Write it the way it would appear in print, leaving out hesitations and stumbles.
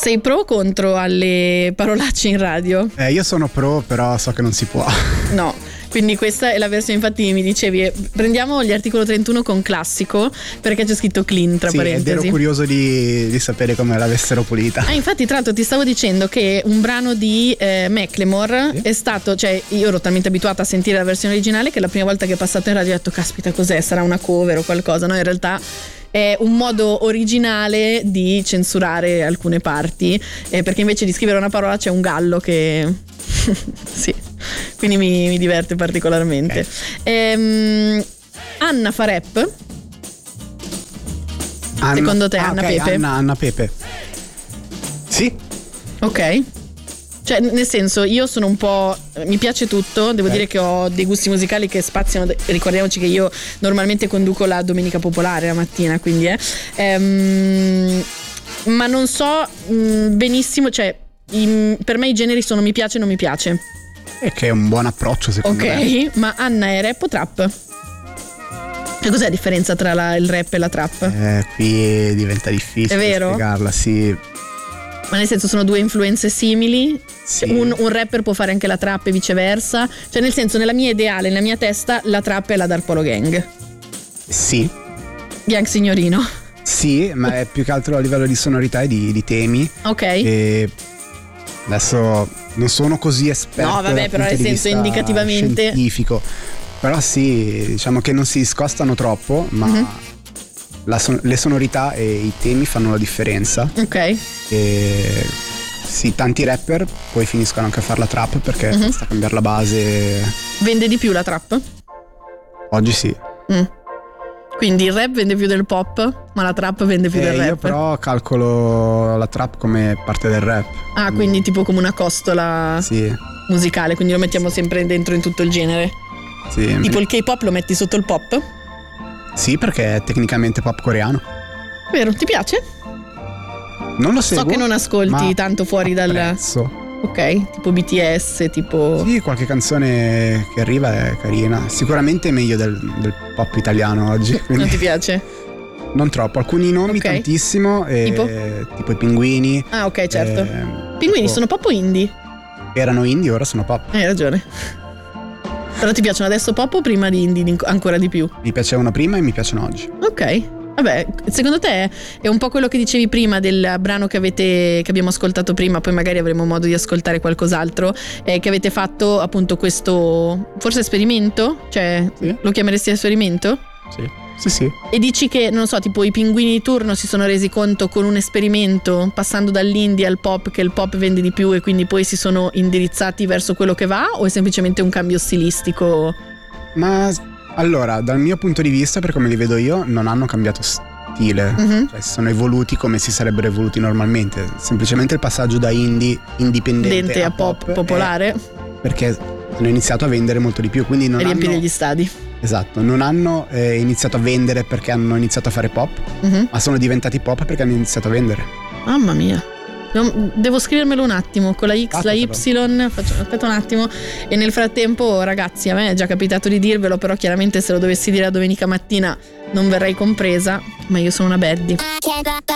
Sei pro o contro alle parolacce in radio? Io sono pro, però so che non si può. No, quindi questa è la versione, infatti mi dicevi, prendiamo gli articolo 31 con classico, perché c'è scritto clean tra parentesi. Ed ero curioso di sapere come l'avessero pulita. Infatti tra l'altro ti stavo dicendo che un brano di Macklemore è stato, cioè io ero talmente abituata a sentire la versione originale che la prima volta che è passato in radio ho detto caspita cos'è, sarà una cover o qualcosa, no, in realtà è un modo originale di censurare alcune parti, perché invece di scrivere una parola c'è un gallo che sì, quindi mi diverte particolarmente. Anna fa rap? Secondo te Anna Pepe? Anna Pepe. Sì. Ok. Cioè, nel senso, io sono un po'. Mi piace tutto, devo dire che ho dei gusti musicali che spaziano. Ricordiamoci che io normalmente conduco la Domenica Popolare la mattina, quindi ma non so benissimo, cioè, per me i generi sono mi piace e non mi piace. E che è un buon approccio, secondo me. Ok, ma Anna è rap o trap? E cos'è la differenza tra il rap e la trap? Qui diventa difficile. È vero? Spiegarla, sì. Ma nel senso sono due influenze simili? Sì. Un rapper può fare anche la trap e viceversa? Cioè nel senso, nella mia ideale, nella mia testa, la trap è la Darpolo Gang. Sì. Gang signorino. Sì, ma è più che altro a livello di sonorità e di temi. Ok. E adesso non sono così esperto. No, vabbè, però nel senso indicativamente scientifico. Però sì, diciamo che non si discostano troppo, ma le sonorità e i temi fanno la differenza. Ok. E sì, tanti rapper poi finiscono anche a fare la trap perché basta cambiare la base. Vende di più la trap? Oggi sì. Quindi il rap vende più del pop, ma la trap vende più del rap. Io però calcolo la trap come parte del rap. Quindi tipo come una costola musicale, quindi lo mettiamo sempre dentro in tutto il genere. Sì. Tipo il K-pop lo metti sotto il pop? Sì, perché è tecnicamente pop coreano. Vero, ti piace? Non lo seguo. So che non ascolti tanto fuori dal. Ok, tipo BTS, tipo. Sì, qualche canzone che arriva è carina. Sicuramente è meglio del pop italiano oggi. Non ti piace? Non troppo, alcuni nomi tantissimo. Tipo i Pinguini. Ah, ok, certo. Pinguini sono pop o indie? Erano indie, ora sono pop. Hai ragione. Però ti piacciono adesso pop o prima di indie ancora di più? Mi piacevano prima e mi piacciono oggi. Ok. Vabbè, secondo te è un po' quello che dicevi prima del brano che abbiamo ascoltato prima, poi magari avremo modo di ascoltare qualcos'altro, che avete fatto appunto questo forse esperimento? Cioè, lo chiameresti esperimento? Sì. E dici che, non so, tipo i Pinguini di turno si sono resi conto con un esperimento, passando dall'indie al pop, che il pop vende di più e quindi poi si sono indirizzati verso quello che va, o è semplicemente un cambio stilistico? Ma allora, dal mio punto di vista, per come li vedo io, non hanno cambiato stile. Cioè si sono evoluti come si sarebbero evoluti normalmente. Semplicemente il passaggio da indie indipendente a pop popolare, perché hanno iniziato a vendere molto di più, quindi non hanno riempire gli stadi. Esatto, non hanno iniziato a vendere perché hanno iniziato a fare pop, ma sono diventati pop perché hanno iniziato a vendere. Mamma mia. Devo scrivermelo un attimo con la X, la Y, aspetta un attimo. E nel frattempo, ragazzi, a me è già capitato di dirvelo, però chiaramente se lo dovessi dire la domenica mattina non verrei compresa, ma io sono una baddie.